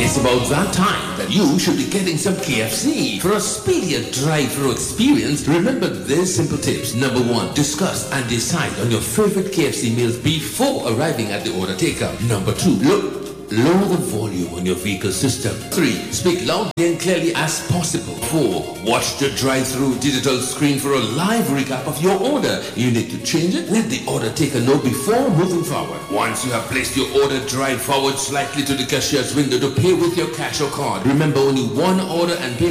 It's about that time that you should be getting some KFC. For a speedier drive-thru experience, remember these simple tips. Number 1, discuss and decide on your favorite KFC meals before arriving at the order taker. Number 2, lower the volume on your vehicle system. 3, speak loudly and clearly as possible. 4, watch the drive-thru digital screen for a live recap of your order. You need to change it? Let the order taker know before moving forward. Once you have placed your order, drive forward slightly to the cashier's window to pay with your cash or card. Remember, only one order and pay